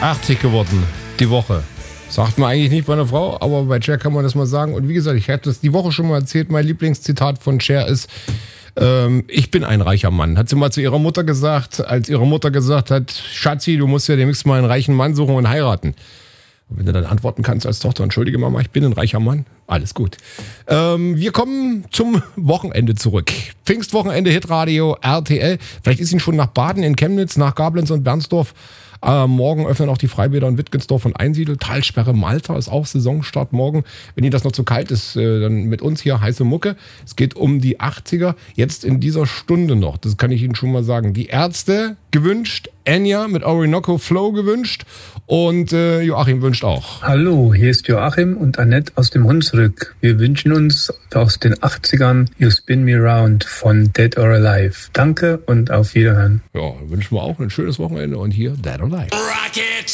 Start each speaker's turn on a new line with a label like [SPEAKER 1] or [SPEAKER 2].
[SPEAKER 1] 80 geworden, die Woche. Sagt man eigentlich nicht bei einer Frau, aber bei Cher kann man das mal sagen. Und wie gesagt, ich hatte das die Woche schon mal erzählt, mein Lieblingszitat von Cher ist, ich bin ein reicher Mann. Hat sie mal zu ihrer Mutter gesagt, als ihre Mutter gesagt hat, Schatzi, du musst ja demnächst mal einen reichen Mann suchen und heiraten. Und wenn du dann antworten kannst als Tochter, entschuldige Mama, ich bin ein reicher Mann, alles gut. Wir kommen zum Wochenende zurück. Pfingstwochenende, Hitradio, RTL. Vielleicht ist Ihnen schon nach Baden in Chemnitz, nach Gablenz und Bernsdorf. Morgen öffnen auch die Freibäder in Wittgensdorf und Einsiedel. Talsperre Malta ist auch Saisonstart morgen. Wenn Ihnen das noch zu kalt ist, dann mit uns hier heiße Mucke. Es geht um die 80er. Jetzt in dieser Stunde noch, das kann ich Ihnen schon mal sagen. Die Ärzte gewünscht, Enya mit Orinoco Flow gewünscht und Joachim wünscht auch.
[SPEAKER 2] Hallo, hier ist Joachim und Annette aus dem Hunsrück. Wir wünschen uns aus den 80ern You Spin Me Round von Dead or Alive. Danke und auf Wiederhören.
[SPEAKER 1] Ja, wünschen wir auch ein schönes Wochenende und hier Dead or Alive.